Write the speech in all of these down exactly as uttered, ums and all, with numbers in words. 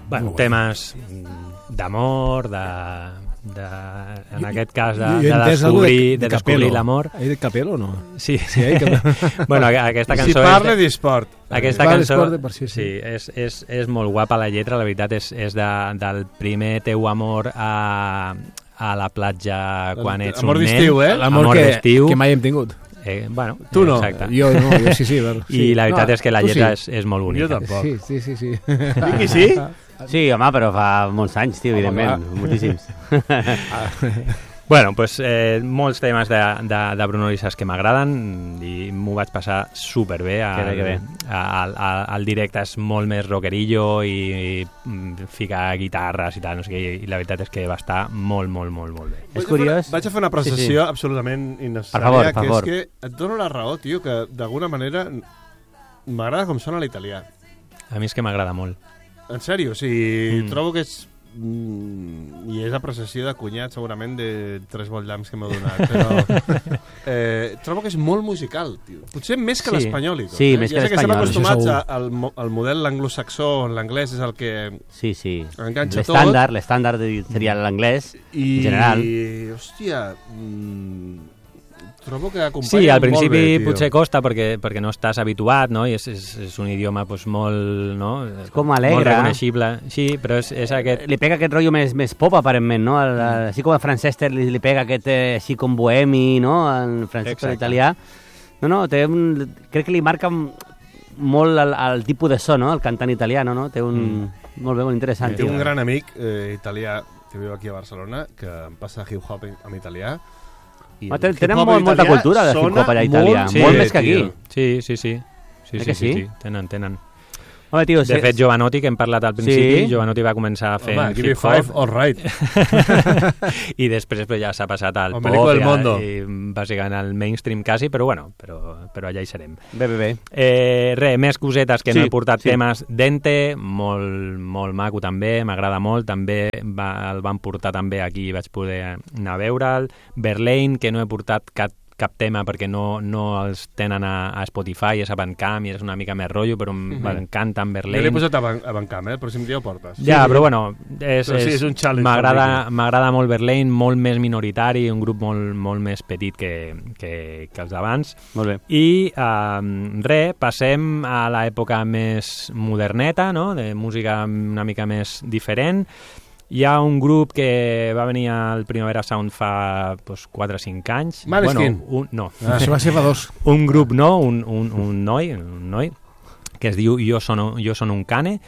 Bueno, temes d'amor, de, de, en jo, aquest cas de, de descobrir, de, de descobrir l'amor. Hay de Capello o no? Sí. Sí, hay Capello. Bueno, aquesta cançó... Si parla d'esport. Aquesta Parla cançó d'esport, per si, sí. Sí, és, és, és molt guapa la lletra, la veritat és, és de, del primer teu amor a, a la platja quan ets amor un nen. d'estiu, eh? L'amor amor que, d'estiu. que mai hem tingut. Eh, bueno, tu no. Exacte. Jo no, jo sí, sí. Però, sí. I la veritat no, és que la lletra sí. és, és molt bonica. Jo tampoc. Sí, sí, sí. sí. Dic sí? Sí, home, però fa molts anys, tio, evidentment. Moltíssims. Bueno, pues, eh, molts temes de, de, de Bruno Iglesias que m'agraden i m'ho vaig passar superbé. Al, que bé. Al, al, al directe és molt més rockerillo i, i ficar guitarres i tal, no sé què, i la veritat és que va estar molt, molt, molt, molt bé. És curiós. Vaig a fer una precisió sí, sí. absolutament innecessària, per favor, per que favor. és que et dono la raó, tio, que d'alguna manera m'agrada com sona l'italià. A mi és que m'agrada molt. En sèrio, o sigui, Mm. trobo que és... Mm, i és apreciació de cunyat segurament de tres voltams que m'ha donat, però eh, trobo que és molt musical, tio. Potser més que Sí. l'espanyol i tot. Sí, eh? més que ja sé que estem l'espanyol, acostumats això a, al, mo- al model anglosaxó, on l'anglès és el que Sí, sí. enganxa tot. L'estàndard, l'estàndard seria l'anglès I, general. I, hòstia, mm, trobo que acompanya Sí, al molt principi bé, tio. potser costa perquè, perquè no estàs habituat, no? I és, és, és un idioma pues, molt, no? És com alegre. Molt reconeixible. Sí, però és, és aquest... Li pega aquest rotllo més, més pop, aparentment, no? El, el, així com a Francesca li, li pega aquest eh, així com bohemi, no? El francès per italià. No, no, té un, crec que li marca molt el, el tipus de so, no? El cantant italià, no? no? Té un... Mm. Molt bé, molt interessant. Té un gran amic eh, italià que viu aquí a Barcelona, que em passa hip-hop en, en italià. I Ah, ten- el tenen hip-hop molt, molta italià cultura de sona hip-hop allà a Itàlia. molt- Sí, molt més que aquí. tio. Sí, sí, sí. Sí, Eh sí, que sí, sí? sí. Tenen, tenen. Home, tio, De sí, fet, Jovanotti, que hem parlat al principi, Sí. Jovanotti va començar a fer Home, give me five, hip-hop all right. i després pues, ja s'ha passat al El pop Melico del i, a- Mondo. i bàsicament al mainstream quasi, però bueno, però, però allà hi serem. bé, bé, bé. Eh, res, més cosetes que Sí, no he portat sí. temes. Dente, molt, molt maco també, m'agrada molt, també va, el van portar també aquí, vaig poder anar a veure'l. Verlaine, que no he portat cap cap tema perquè no, no els tenen a, a Spotify, és a Bandcamp i és una mica més rotllo, però m'encanta en Jo l'he Verlaine. posat a, ban a Bancamp, eh? El pròxim dia ho portes. Ja, però bueno, és, Però sí, és un challenge m'agrada també. m'agrada molt Verlaine, molt més minoritari, un grup molt, molt més petit que, que, que els d'abans. Molt bé. I um, res, passem a l'època més moderneta, no? De música una mica més diferent. Hi ha un grup que va venir al Primavera Sound fa pues, quatre o cinc anys. Maneskin. Bueno, un, no. Ah, això va ser fa dos. Un grup no, un, un, un noi, un noi que es diu Jo son, jo son un cane,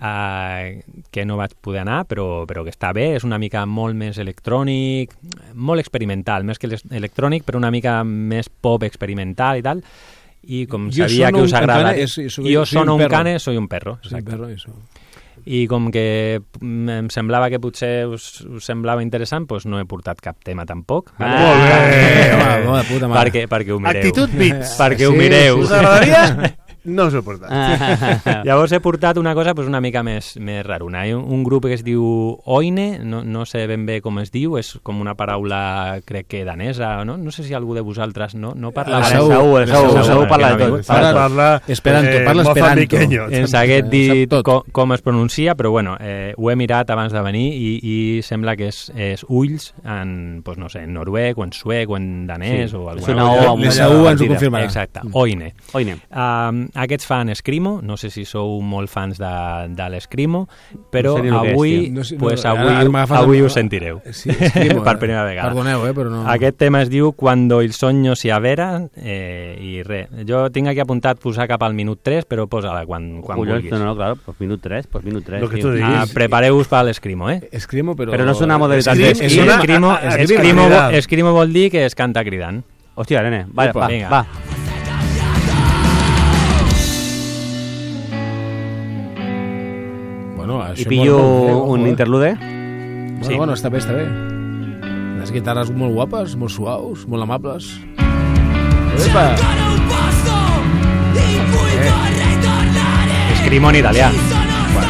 uh, que no vaig poder anar, però, però que està bé, és una mica molt més electrònic, molt experimental, més que electrònic, però una mica més pop experimental i tal. I com Jo sabia sono que us un agrada... cane, és- soy- jo soy un sono un perro. cane, soy un perro. Sí, Exacte. perro, eso. I com que mm, em semblava que potser us, us semblava interessant, doncs no he portat cap tema tampoc. Ah, Molt bé. Home, home, puta mare. Perquè, perquè ho mireu. Actitud Beats. Perquè ho Sí, mireu. sí, Us agradaria? No us ho he portat. Ah. Llavors he portat una cosa pues, una mica més, més raruna. Hi ha un, un grup que es diu Oine, no, no sé ben bé com es diu, és com una paraula, crec que danesa, no? No sé si algú de vosaltres no, no parla... El El Saúl, Saúl, el el Saúl, Saúl, el Saúl parla de que no ha tot. vingut. Parla- parla Esperanto, parla esperanto. mozambiqueño. Ens hagués Sap dit tot. com, com es pronuncia, però bueno, eh, ho he mirat abans de venir i, i sembla que és, és ulls en, pues, no sé, en noruec o en suec o en danès Sí, o és alguna una cosa. O amb La una Saúl ens ho partida. confirmarà. Exacte, Oine. Oine. Um, aquests fan Escrimo, no sé si sou molt fans de, de l'Escrimo, però No sé ni el que és, avui, tio. No sé, no, pues, ara- avui, ara m'ha agafat avui el- ho sentireu. Sí, escrimo, per eh? primera vegada. Perdoneu, eh, però no... Aquest tema es diu Cuando il sogno si avera eh, i res, jo tinc aquí apuntat posar cap al minut tres, però posa-la quan, quan Collons, vulguis. no, no, claro, pues minut tres, pues minut tres. Lo que tío. tú digas. Ah, prepareu-vos per l'Escrimo, eh? Escrimo, però... Però no és una modalitat Escrim- d'escrim. és una- Escrimo, a- a- a- escrimo, cridant. escrimo vol dir que es canta cridant. Hòstia, nene, va, Opa, va, vinga. va. Bueno, això I pillo molt, molt bé, un ojo, eh? interlude. Bueno, Sí. bueno, està bé, està bé. Les guitarres molt guapes, molt suaus, molt amables. Epa! Escrimo en italià.